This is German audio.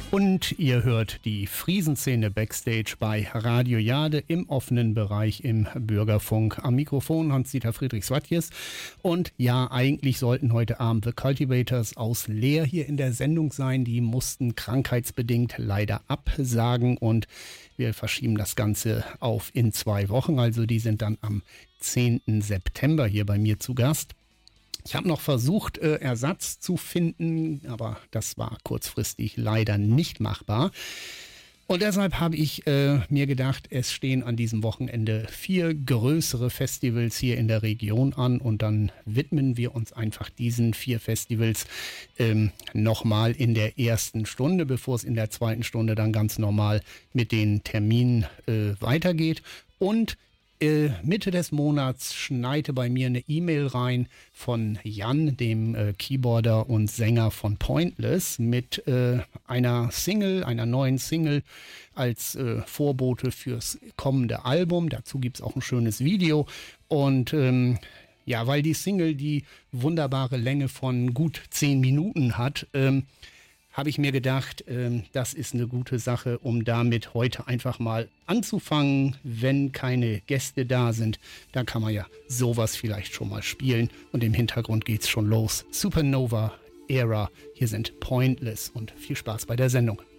Und ihr hört die Friesenszene Backstage bei Radio Jade im offenen Bereich im Bürgerfunk. Am Mikrofon Hans-Dieter Friedrich-Swatjes. Und ja, eigentlich sollten heute Abend The Cultivators aus Leer hier in der Sendung sein. Die mussten krankheitsbedingt leider absagen und wir verschieben das Ganze auf in 2 Wochen. Also die sind dann am 10. September hier bei mir zu Gast. Ich habe noch versucht, Ersatz zu finden, aber das war kurzfristig leider nicht machbar. Und deshalb habe ich mir gedacht, es stehen an diesem Wochenende 4 größere Festivals hier in der Region an und dann widmen wir uns einfach diesen 4 Festivals nochmal in der ersten Stunde, bevor es in der zweiten Stunde dann ganz normal mit den Terminen weitergeht. Und Mitte des Monats schneite bei mir eine E-Mail rein von Jan, dem Keyboarder und Sänger von Pointless, mit einer neuen Single als Vorbote fürs kommende Album. Dazu gibt es auch ein schönes Video. Und weil die Single die wunderbare Länge von gut 10 Minuten hat, habe ich mir gedacht, das ist eine gute Sache, um damit heute einfach mal anzufangen. Wenn keine Gäste da sind, dann kann man ja sowas vielleicht schon mal spielen. Und im Hintergrund geht's schon los. Supernova Era. Hier sind Pointless und viel Spaß bei der Sendung.